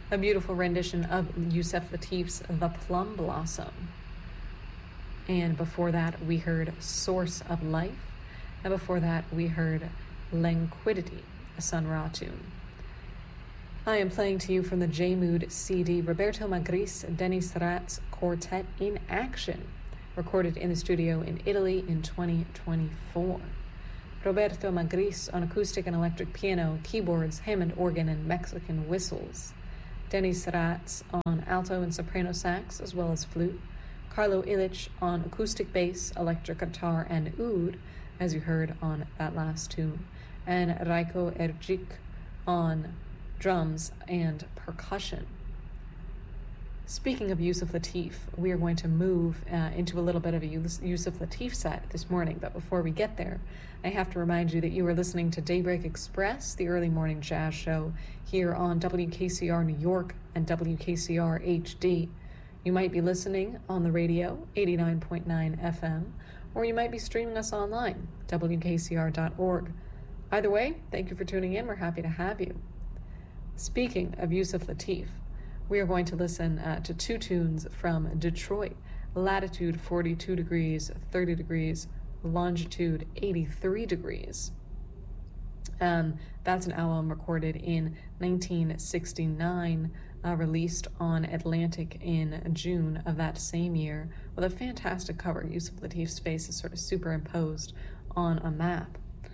a beautiful rendition of Yusef Lateef's The Plum Blossom. And before that, we heard Source of Life. And before that, we heard Languidity, a Sun Ra tune. I am playing to you from the J-Mood CD, Roberto Magris, Denis Serrat's Quartet in Action, recorded in the studio in Italy in 2024. Roberto Magris on acoustic and electric piano, keyboards, Hammond organ, and Mexican whistles. Denis Serrat on alto and soprano sax, as well as flute. Carlo Illich on acoustic bass, electric guitar, and oud, as you heard on that last tune. And Rajko Ergic on drums and percussion. Speaking of Yusef Lateef, we are going to move into a little bit of a Yusef Lateef set this morning, but before we get there, I have to remind you that you are listening to Daybreak Express, the early morning jazz show, here on WKCR New York and WKCR HD. You might be listening on the radio, 89.9 FM, or you might be streaming us online, WKCR.org. Either way, thank you for tuning in. We're happy to have you. Speaking of Yusef Lateef, we are going to listen to two tunes from Detroit, latitude 42 degrees, 30 degrees, longitude 83 degrees. That's an album recorded in 1969, released on Atlantic in June of that same year, with a fantastic cover. Yusef Lateef's face is sort of superimposed on a map.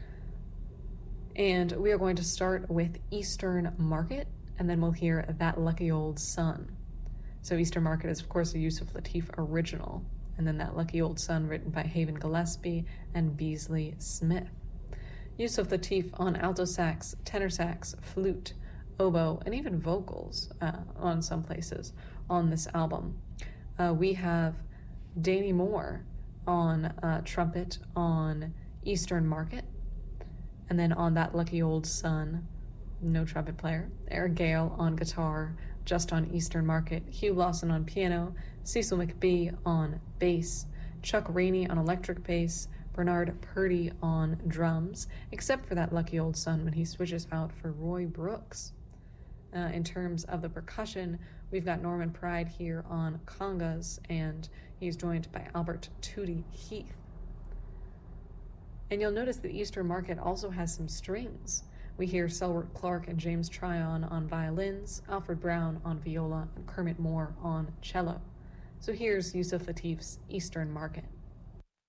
And we are going to start with Eastern Market, and then we'll hear That Lucky Old Sun. So Eastern Market is, of course, a Yusef Lateef original, and then That Lucky Old Sun, written by Haven Gillespie and Beasley Smith. Yusef Lateef on alto sax, tenor sax, flute, oboe, and even vocals on some places on this album. We have Danny Moore on trumpet on Eastern Market, and then on That Lucky Old Sun, no trumpet player. Eric Gale on guitar, just on Eastern Market. Hugh Lawson on piano. Cecil McBee on bass. Chuck Rainey on electric bass. Bernard Purdy on drums, except for That Lucky Old Sun when he switches out for Roy Brooks. In terms of the percussion, we've got Norman Pride here on congas, and he's joined by Albert Tootie Heath. And you'll notice that Eastern Market also has some strings. We hear Selwyn Clark and James Tryon on violins, Alfred Brown on viola, and Kermit Moore on cello. So here's Yusef Lateef's Eastern Market.